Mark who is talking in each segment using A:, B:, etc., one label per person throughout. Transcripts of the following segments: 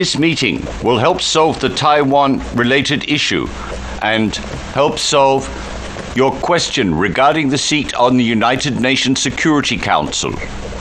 A: This meeting will help solve the Taiwan-related issue and help solve your question regarding the seat on the United Nations Security Council.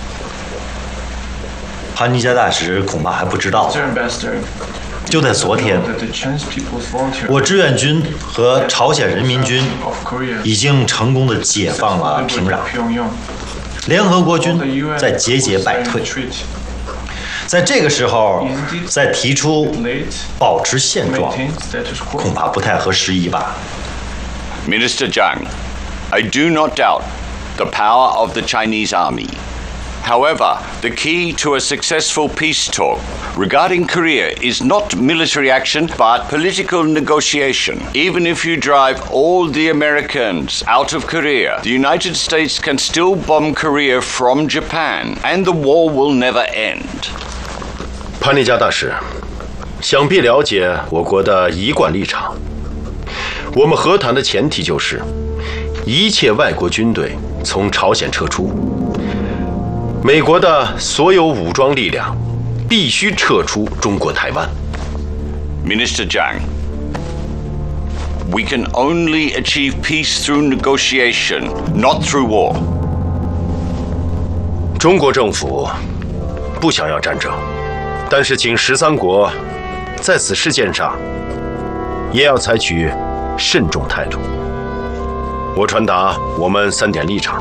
B: 潘尼加大使恐怕还不知道，就在昨天，我志愿军和朝鲜人民军已经成功地解放了平壤，联合国军在节节败退。在这个时候再提出保持现状，恐怕不太合时宜吧。
A: Minister Zhang, I do not doubt the power of the Chinese army. However, the key to a successful peace talk regarding Korea is not military action but political negotiation. Even if you drive all the Americans out of Korea, the United States can still bomb Korea from Japan, and the war will never end.
C: 潘尼加大使，想必了解我国的一贯立场。我们和谈的前提就是，一切外国军队从朝鲜撤出。美国的所有武装力量必须撤出中国台湾。
A: Minister Zhang, we can only achieve peace through negotiation, not through war.
C: 中国政府不想要战争，但是请13国在此事件上也要采取慎重态度。我传达我们3点立场：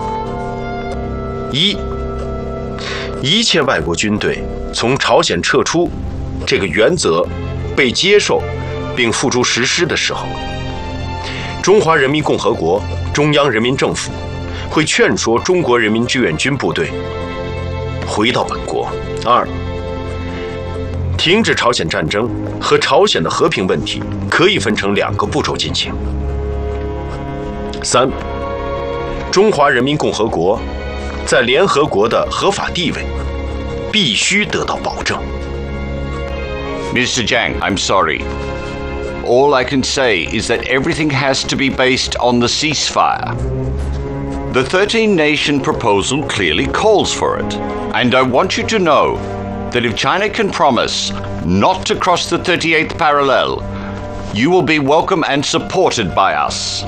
C: 一切外国军队从朝鲜撤出这个原则被接受并付诸实施的时候，中华人民共和国中央人民政府会劝说中国人民志愿军部队回到本国。2，停止朝鲜战争和朝鲜的和平问题可以分成2个步骤进行。3，中华人民共和国在联合国的合法地位必须得到保证。
A: Mr. Zhang, I'm sorry. All I can say is that everything has to be based on the ceasefire. The 13-nation proposal clearly calls for it, and I want you to know that if China can promise not to cross the 38th parallel, you will be welcome and supported by us.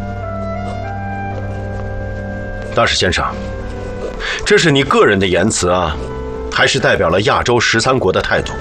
C: 大使先生，这是你个人的言辞啊，还是代表了亚洲13国的态度？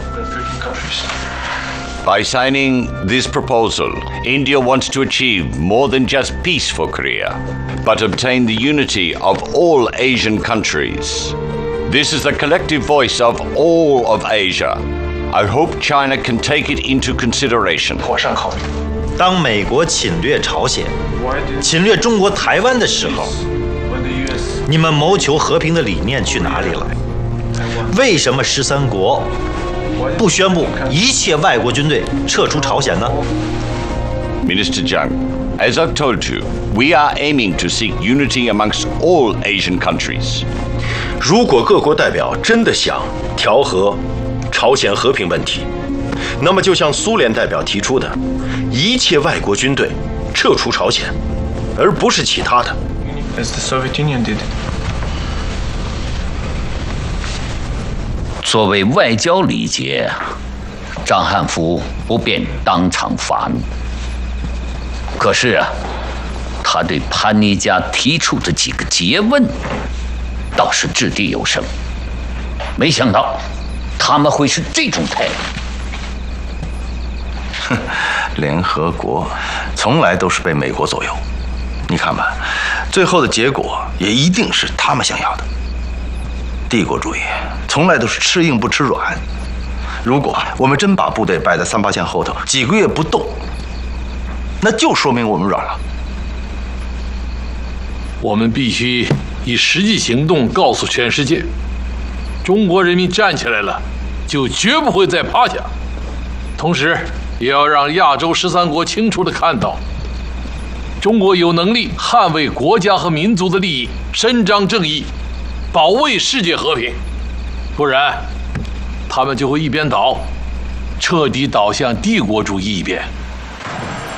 A: By signing this proposal, India wants to achieve more than just peace for Korea, but obtain the unity of all Asian countries. This is the collective voice of all of Asia. I hope China can take it into consideration.
B: 当美国侵略朝鲜、侵略中国台湾的时候，你们谋求和平的理念去哪里了？为什么13国不宣布一切外国军队撤出朝鲜呢？
A: Minister Zhang, as I've told you, we are aiming to seek unity amongst all Asian countries.
C: 如果各国代表真的想调和朝鲜和平问题，那么就像苏联代表提出的，一切外国军队撤出朝鲜，而不是其他的。
D: As the Soviet Union did.
E: 作为外交礼节，张汉福不便当场发怒。可是啊，他对潘尼加提出的几个诘问，倒是掷地有声。没想到他们会是这种态度。
F: 联合国从来都是被美国左右，你看吧，最后的结果也一定是他们想要的。帝国主义从来都是吃硬不吃软。如果我们真把部队摆在3、8线后头，几个月不动，那就说明我们软了。
G: 我们必须以实际行动告诉全世界，中国人民站起来了，就绝不会再趴下。同时，也要让亚洲13国清楚地看到，中国有能力捍卫国家和民族的利益，伸张正义，保卫世界和平。不然，他们就会一边倒，彻底倒向帝国主义一边。